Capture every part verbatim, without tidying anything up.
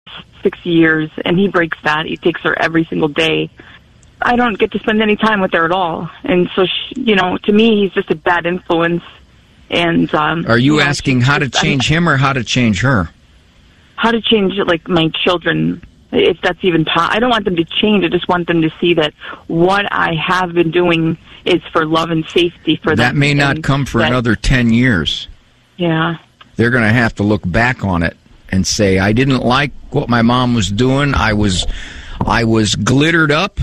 six years, and he breaks that. He takes her every single day. I don't get to spend any time with her at all. And so, she, you know, to me, he's just a bad influence. And um, Are you, you know, asking how to change him or how to change her? How to change, like, my children, if that's even possible. I don't want them to change. I just want them to see that what I have been doing is for love and safety for them. That may not come for that, another ten years. Yeah. They're going to have to look back on it and say, I didn't like what my mom was doing. I was, I was glittered up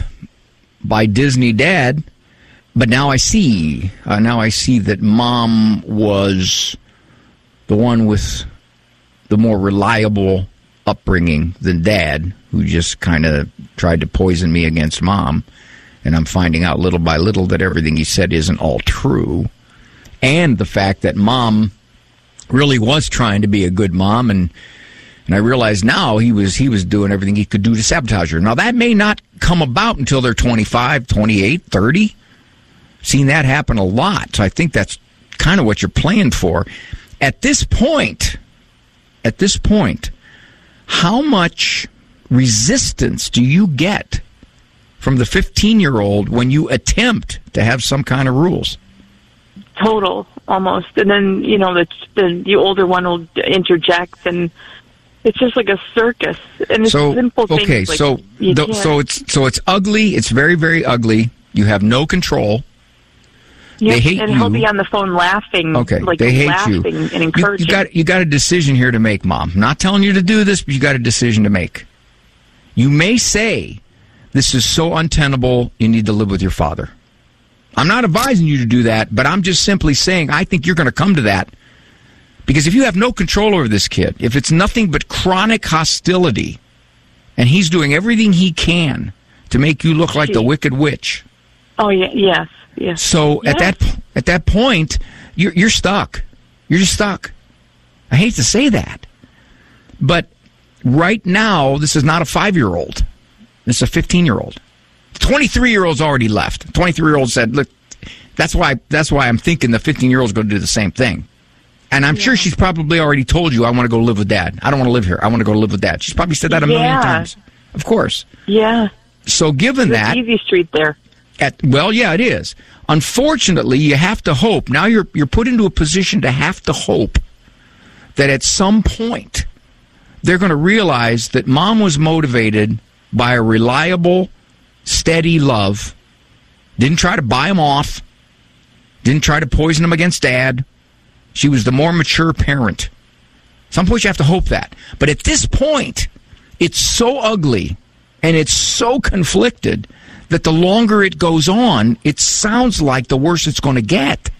by Disney Dad, but now I see. Uh, now I see that Mom was the one with the more reliable upbringing than Dad, who just kind of tried to poison me against Mom. And I'm finding out little by little that everything he said isn't all true. And the fact that Mom really was trying to be a good mom, and and I realize now he was he was doing everything he could do to sabotage her. Now, that may not come about until they're twenty-five, twenty-eight, thirty. Seen that happen a lot. So I think that's kind of what you're playing for. At this point, at this point, how much resistance do you get from the fifteen-year-old when you attempt to have some kind of rules? Total, almost. And then, you know, the, the, the older one will interject, and it's just like a circus. And it's so, simple things. Okay, like so the, so it's so it's ugly. It's very, very ugly. You have no control. Yep, they hate and you. he'll be on the phone laughing. Okay, like they hate laughing you. and encouraging. You, you got you got a decision here to make, Mom. I'm not telling you to do this, but you got a decision to make. You may say, this is so untenable, you need to live with your father. I'm not advising you to do that, but I'm just simply saying I think you're going to come to that. Because if you have no control over this kid, if it's nothing but chronic hostility, and he's doing everything he can to make you look like the Wicked Witch. Oh, yeah, yes, yes. So yes. at that at that point, you're, you're stuck. You're just stuck. I hate to say that. But right now, this is not a five-year-old. This is a fifteen-year-old. twenty-three-year-old's already left. twenty-three-year-old said, look, that's why that's why I'm thinking the fifteen-year-old's going to do the same thing. And I'm yeah. sure she's probably already told you, I want to go live with Dad. I don't want to live here. I want to go live with Dad. She's probably said that a yeah. million times. Of course. Yeah. So given It's that... easy street there. At, well, yeah, it is. Unfortunately, you have to hope. Now you're you're put into a position to have to hope that at some point they're going to realize that Mom was motivated by a reliable, steady love, didn't try to buy him off, didn't try to poison him against Dad. She was the more mature parent. Some point you have to hope that. But at this point, it's so ugly and it's so conflicted that the longer it goes on, it sounds like the worse it's going to get.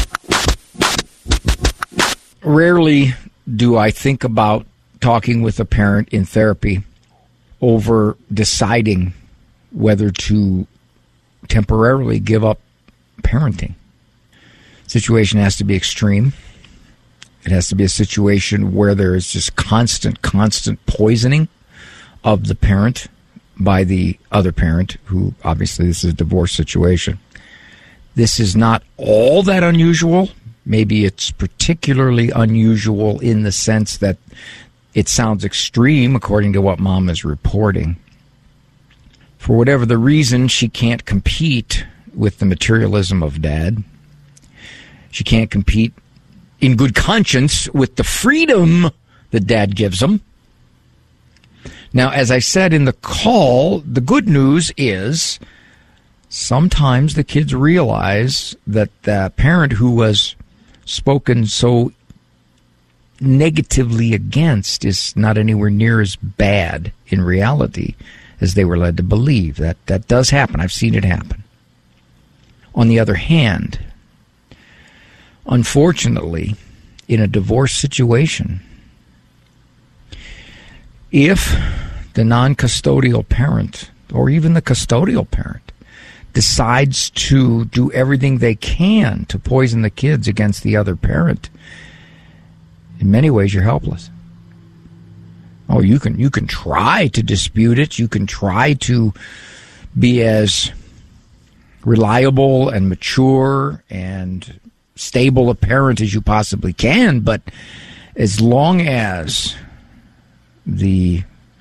Rarely do I think about talking with a parent in therapy over deciding whether to temporarily give up parenting. The situation has to be extreme. It has to be a situation where there is just constant, constant poisoning of the parent by the other parent, who obviously this is a divorce situation. This is not all that unusual. Maybe it's particularly unusual in the sense that it sounds extreme according to what Mom is reporting. For whatever the reason, she can't compete with the materialism of Dad. She can't compete in good conscience with the freedom that Dad gives them. Now, as I said in the call, the good news is sometimes the kids realize that the parent who was spoken so negatively against is not anywhere near as bad in reality as they were led to believe. That that does happen. I've seen it happen. On the other hand, unfortunately, in a divorce situation, if the non-custodial parent or even the custodial parent decides to do everything they can to poison the kids against the other parent, in many ways you're helpless. Oh, you can you can try to dispute it. You can try to be as reliable and mature and stable a parent as you possibly can, but as long as the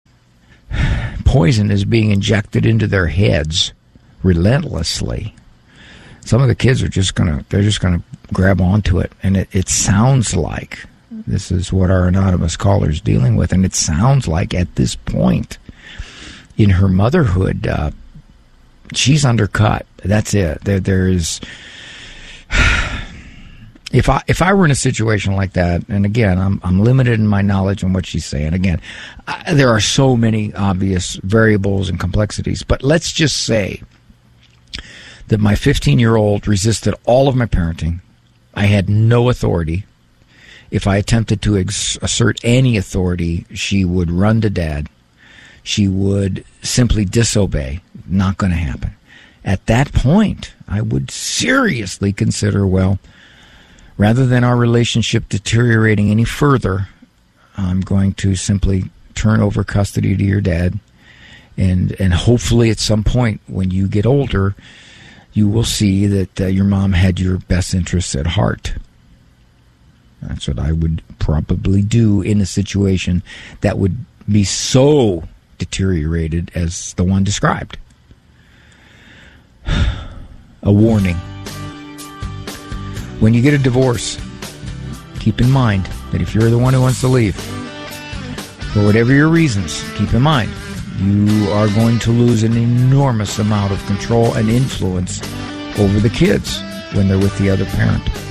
poison is being injected into their heads relentlessly, some of the kids are just gonna they're just gonna grab onto it. And it, it sounds like this is what our anonymous caller is dealing with, and it sounds like at this point in her motherhood, uh, she's undercut. That's it. There, there is. If I if I were in a situation like that, and again, I'm I'm limited in my knowledge on what she's saying. Again, I, there are so many obvious variables and complexities. But let's just say that my fifteen-year-old resisted all of my parenting. I had no authority. If I attempted to ex- assert any authority, she would run to dad. She would simply disobey. Not going to happen. At that point, I would seriously consider, well, rather than our relationship deteriorating any further, I'm going to simply turn over custody to your dad. And and hopefully at some point when you get older, you will see that uh, your mom had your best interests at heart. That's what I would probably do in a situation that would be so deteriorated as the one described. A warning. When you get a divorce, keep in mind that if you're the one who wants to leave, for whatever your reasons, keep in mind you are going to lose an enormous amount of control and influence over the kids when they're with the other parent.